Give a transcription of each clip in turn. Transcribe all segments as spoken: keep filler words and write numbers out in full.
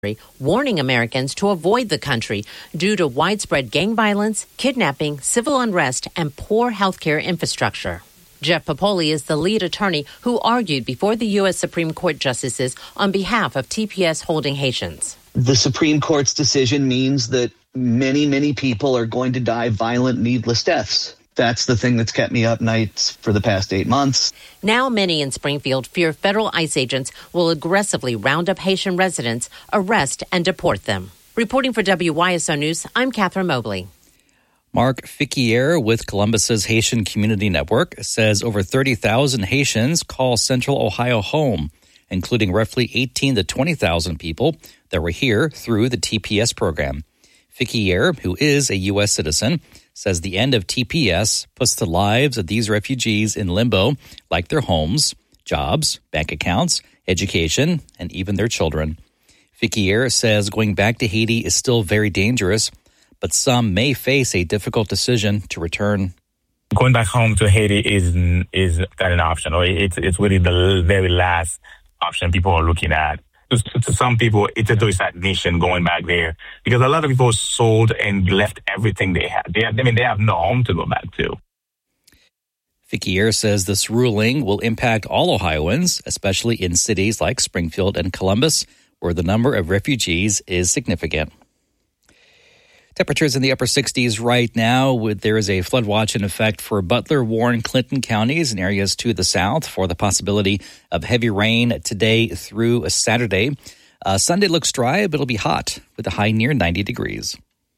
warning Americans to avoid the country due to widespread gang violence, kidnapping, civil unrest, and poor healthcare infrastructure. Jeff Popoli is the lead attorney who argued before the U S Supreme Court justices on behalf of T P S Holding Haitians. The Supreme Court's decision means that many, many people are going to die violent, needless deaths. That's the thing that's kept me up nights for the past eight months. Now many in Springfield fear federal ICE agents will aggressively round up Haitian residents, arrest, and deport them. Reporting for W Y S O News, I'm Catherine Mobley. Mark Ficquier with Columbus's Haitian Community Network says over thirty thousand Haitians call Central Ohio home, including roughly eighteen to twenty thousand people that were here through the T P S program. Ficquier, who is a U S citizen, says the end of T P S puts the lives of these refugees in limbo, like their homes, jobs, bank accounts, education, and even their children. Ficquier says going back to Haiti is still very dangerous, but some may face a difficult decision to return. Going back home to Haiti is is not an option, or it's it's really the very last option people are looking at. To, to some people, it's a suicide mission going back there, because a lot of people sold and left everything they had. They have, I mean, they have no home to go back to. Ficquier says this ruling will impact all Ohioans, especially in cities like Springfield and Columbus, where the number of refugees is significant. Temperatures in the upper sixties right now. With, there is a flood watch in effect for Butler, Warren, Clinton counties and areas to the south for the possibility of heavy rain today through Saturday. Uh, Sunday looks dry, but it'll be hot with a high near ninety degrees.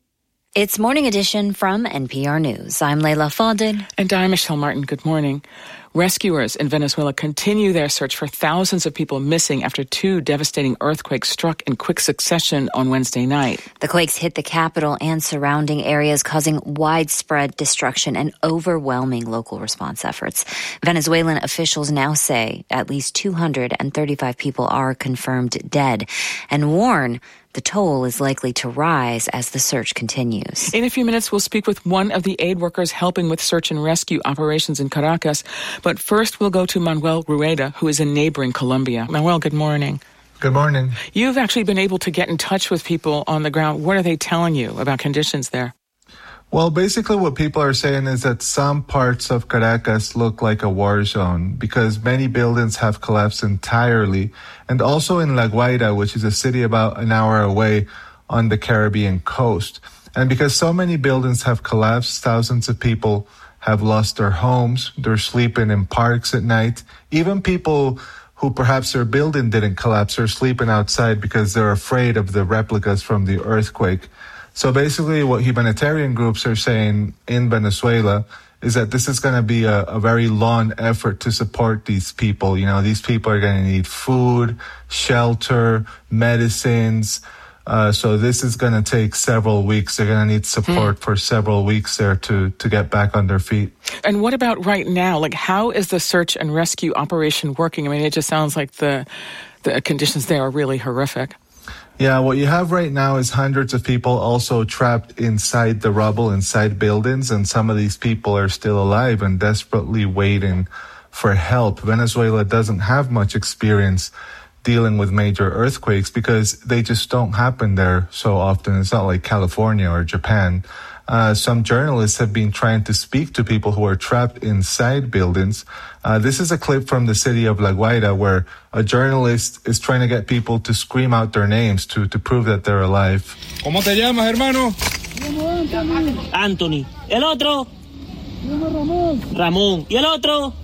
It's Morning Edition from N P R News. I'm Leila Fadel. And I'm Michelle Martin. Good morning. Rescuers in Venezuela continue their search for thousands of people missing after two devastating earthquakes struck in quick succession on Wednesday night. The quakes hit the capital and surrounding areas, causing widespread destruction and overwhelming local response efforts. Venezuelan officials now say at least two hundred thirty-five people are confirmed dead and warn the toll is likely to rise as the search continues. In a few minutes, we'll speak with one of the aid workers helping with search and rescue operations in Caracas. But first, we'll go to Manuel Rueda, who is in neighboring Colombia. Manuel, good morning. Good morning. You've actually been able to get in touch with people on the ground. What are they telling you about conditions there? Well, basically what people are saying is that some parts of Caracas look like a war zone because many buildings have collapsed entirely. And also in La Guaira, which is a city about an hour away on the Caribbean coast. And because so many buildings have collapsed, thousands of people have lost their homes. They're sleeping in parks at night. Even people who perhaps their building didn't collapse are sleeping outside because they're afraid of the replicas from the earthquake. So basically what humanitarian groups are saying in Venezuela is that this is going to be a, a very long effort to support these people. You know, these people are going to need food, shelter, medicines. Uh, so this is going to take several weeks. They're going to need support mm. for several weeks there to, to get back on their feet. And what about right now? Like, how is the search and rescue operation working? I mean, it just sounds like the the conditions there are really horrific. Yeah, what you have right now is hundreds of people also trapped inside the rubble, inside buildings, and some of these people are still alive and desperately waiting for help. Venezuela doesn't have much experience dealing with major earthquakes because they just don't happen there so often. It's not like California or Japan. Uh, some journalists have been trying to speak to people who are trapped inside buildings. Uh, this is a clip from the city of La Guaira where a journalist is trying to get people to scream out their names to, to prove that they're alive. ¿Cómo te llamas, hermano? Anthony. El otro? Ramón. ¿Y el otro?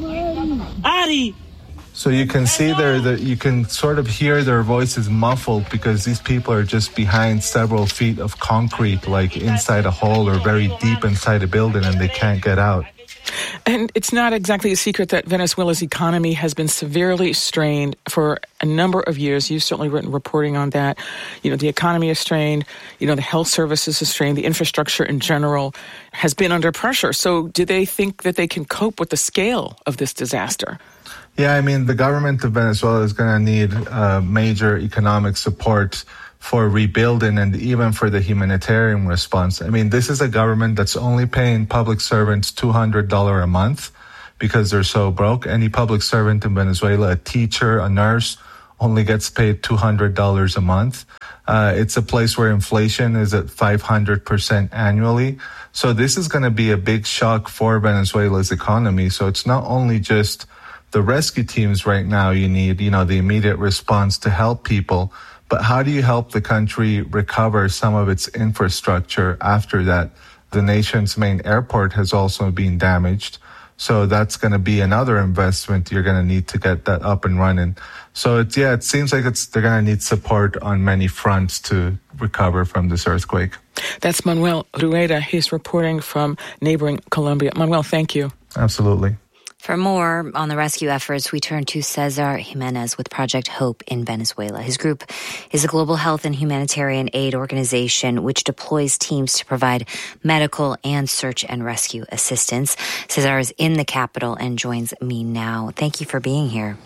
Ari. So you can see there that you can sort of hear their voices muffled because these people are just behind several feet of concrete, like inside a hole or very deep inside a building, and they can't get out. And it's not exactly a secret that Venezuela's economy has been severely strained for a number of years. You've certainly written reporting on that. You know, the economy is strained. You know, the health services is strained. The infrastructure in general has been under pressure. So do they think that they can cope with the scale of this disaster? Yeah, I mean, the government of Venezuela is going to need uh, major economic support for rebuilding and even for the humanitarian response. I mean, this is a government that's only paying public servants two hundred dollars a month because they're so broke. Any public servant in Venezuela, a teacher, a nurse, only gets paid two hundred dollars a month. Uh, it's a place where inflation is at five hundred percent annually. So this is going to be a big shock for Venezuela's economy. So it's not only just the rescue teams right now you need, you know, the immediate response to help people, but how do you help the country recover some of its infrastructure after that? The nation's main airport has also been damaged. So that's going to be another investment you're going to need to get that up and running. So it's, yeah, it seems like it's, they're going to need support on many fronts to recover from this earthquake. That's Manuel Rueda. He's reporting from neighboring Colombia. Manuel, thank you. Absolutely. For more on the rescue efforts, we turn to Cesar Jimenez with Project Hope in Venezuela. His group is a global health and humanitarian aid organization which deploys teams to provide medical and search and rescue assistance. Cesar is in the capital and joins me now. Thank you for being here.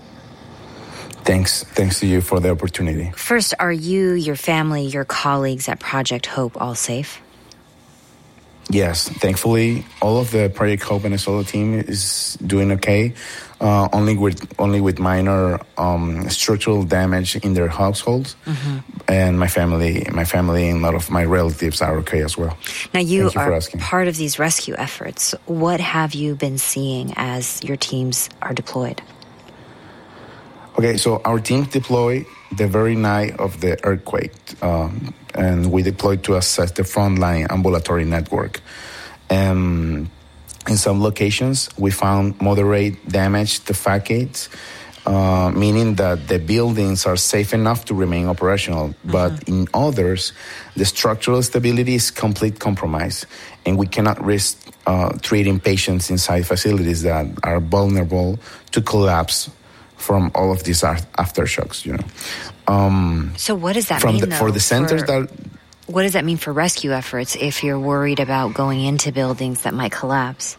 Thanks. Thanks to you for the opportunity. First, are you, your family, your colleagues at Project Hope all safe? Yes, thankfully, all of the Project Hope Venezuela team is doing okay. Uh, only with only with minor um, structural damage in their households, mm-hmm. and my family, my family, and a lot of my relatives are okay as well. Now, you, you are part of these rescue efforts. What have you been seeing as your teams are deployed? Okay, so our team deployed the very night of the earthquake, um, and we deployed to assess the frontline ambulatory network. Um, in some locations, we found moderate damage to facades, uh, meaning that the buildings are safe enough to remain operational. Mm-hmm. But in others, the structural stability is complete compromise, and we cannot risk uh, treating patients inside facilities that are vulnerable to collapse from all of these aftershocks, you know. Um, so what does that from mean, the, though? For the centers for, that... What does that mean for rescue efforts if you're worried about going into buildings that might collapse?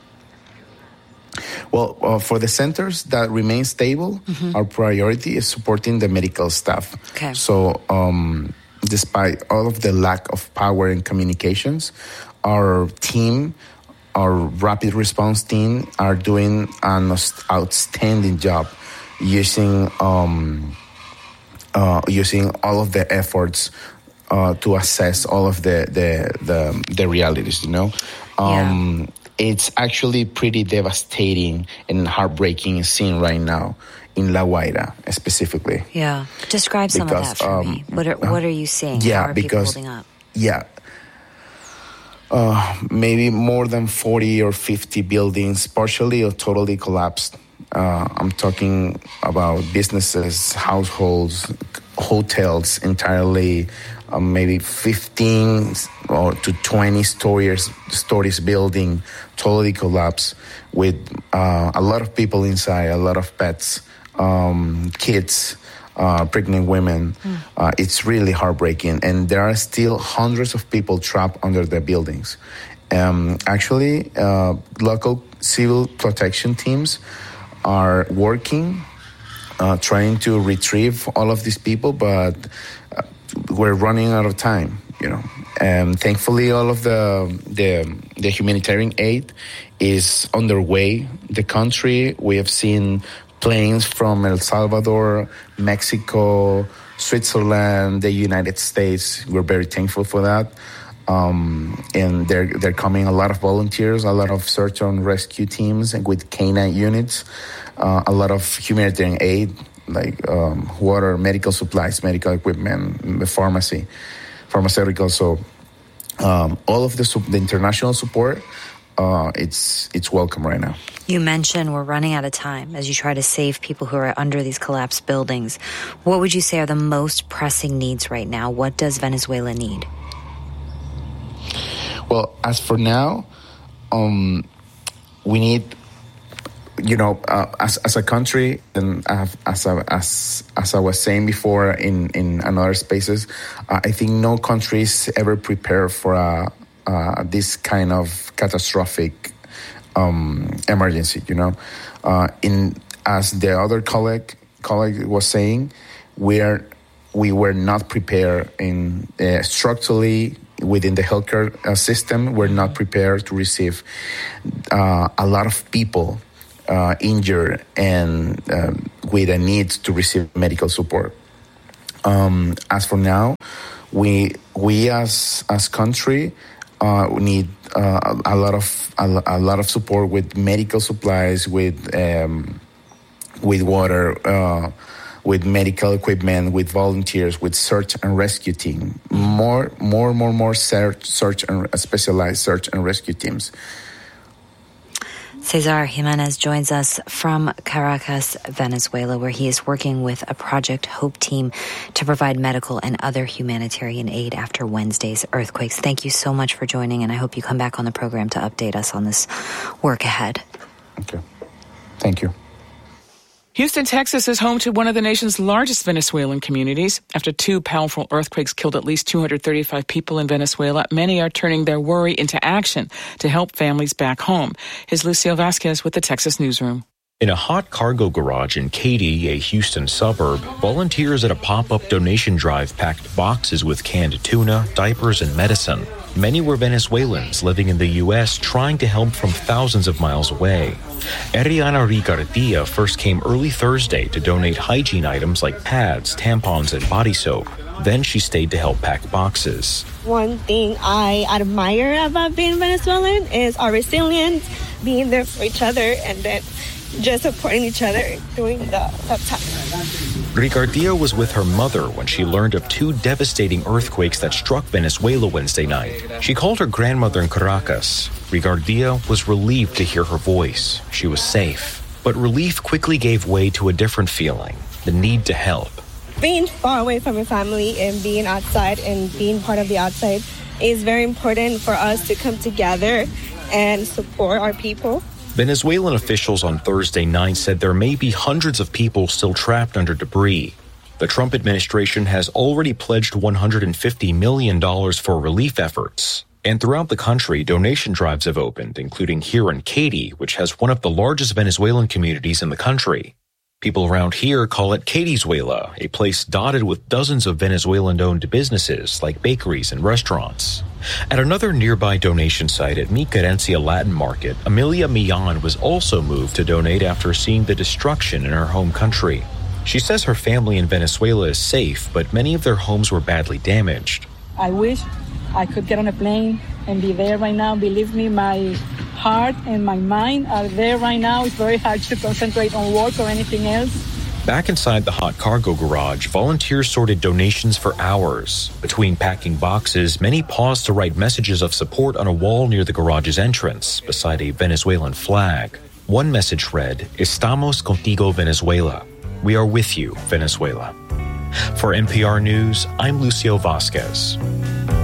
Well, uh, for the centers that remain stable, mm-hmm. our priority is supporting the medical staff. Okay. So um, despite all of the lack of power and communications, our team... Our rapid response team are doing an outstanding job using um, uh, using all of the efforts uh, to assess all of the the the, the realities. You know, um, yeah. It's actually pretty devastating and heartbreaking scene right now in La Guaira specifically. Yeah, describe some because, of that for um, me. What are what are you seeing? Yeah, How are because people holding up? yeah. Uh, maybe more than forty or fifty buildings partially or totally collapsed. Uh, I'm talking about businesses, households, hotels entirely, uh, maybe fifteen or to twenty stories, stories building totally collapsed with uh, a lot of people inside, a lot of pets, um, kids, Uh, pregnant women. Mm. Uh, it's really heartbreaking. And there are still hundreds of people trapped under the buildings. Um, actually, uh, local civil protection teams are working, uh, trying to retrieve all of these people, but uh, we're running out of time, you know. And thankfully, all of the, the, the humanitarian aid is underway. The country, we have seen planes from El Salvador, Mexico, Switzerland, the United States. We're very thankful for that. Um, and they're they're coming, a lot of volunteers, a lot of search and rescue teams and with canine units, uh, a lot of humanitarian aid, like um, water, medical supplies, medical equipment, the pharmacy, pharmaceutical. So um, all of the, the international support, Uh, it's it's welcome right now. You mentioned we're running out of time as you try to save people who are under these collapsed buildings. What would you say are the most pressing needs right now? What does Venezuela need? Well, as for now, um, we need, you know, uh, as as a country, and uh, as I, as as I was saying before in in another spaces, uh, I think no country is ever prepared for a. Uh, this kind of catastrophic um, emergency, you know. Uh, in as the other colleague colleague was saying, we are we were not prepared in uh, structurally within the healthcare uh, system. We're not prepared to receive uh, a lot of people uh, injured and um, with a need to receive medical support. Um, as for now, we we as as country uh, we need uh, a lot of a, a lot of support with medical supplies, with um, with water, uh, with medical equipment, with volunteers, with search and rescue team. More more more more search search and specialized search and rescue teams. Cesar Jimenez joins us from Caracas, Venezuela, where he is working with a Project Hope team to provide medical and other humanitarian aid after Wednesday's earthquakes. Thank you so much for joining, and I hope you come back on the program to update us on this work ahead. Okay. Thank you. Houston, Texas is home to one of the nation's largest Venezuelan communities. After two powerful earthquakes killed at least two hundred thirty-five people in Venezuela, many are turning their worry into action to help families back home. Here's Lucio Vasquez with the Texas Newsroom. In a hot cargo garage in Katy, a Houston suburb, volunteers at a pop-up donation drive packed boxes with canned tuna, diapers, and medicine. Many were Venezuelans living in the U S trying to help from thousands of miles away. Ariana Rigardia first came early Thursday to donate hygiene items like pads, tampons, and body soap. Then she stayed to help pack boxes. One thing I admire about being Venezuelan is our resilience, being there for each other, and then just supporting each other during the tough times. Rigardia was with her mother when she learned of two devastating earthquakes that struck Venezuela Wednesday night. She called her grandmother in Caracas. Rigardia was relieved to hear her voice. She was safe. But relief quickly gave way to a different feeling, the need to help. Being far away from your family and being outside and being part of the outside is very important for us to come together and support our people. Venezuelan officials on Thursday night said there may be hundreds of people still trapped under debris. The Trump administration has already pledged one hundred fifty million dollars for relief efforts. And throughout the country, donation drives have opened, including here in Katy, which has one of the largest Venezuelan communities in the country. People around here call it Katyzuela, a place dotted with dozens of Venezuelan-owned businesses like bakeries and restaurants. At another nearby donation site at Mi Querencia Latin Market, Amelia Millan was also moved to donate after seeing the destruction in her home country. She says her family in Venezuela is safe, but many of their homes were badly damaged. I wish I could get on a plane and be there right now. Believe me, my heart and my mind are there right now. It's very hard to concentrate on work or anything else. Back inside the hot cargo garage, volunteers sorted donations for hours. Between packing boxes, many paused to write messages of support on a wall near the garage's entrance, beside a Venezuelan flag. One message read, "Estamos contigo, Venezuela." We are with you, Venezuela. For N P R News, I'm Lucio Vasquez.